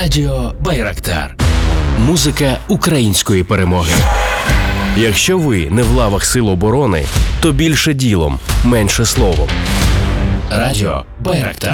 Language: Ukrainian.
Радіо Байрактар. Музика української перемоги. Якщо ви не в лавах Сил оборони, то більше ділом, менше словом. Радіо Байрактар.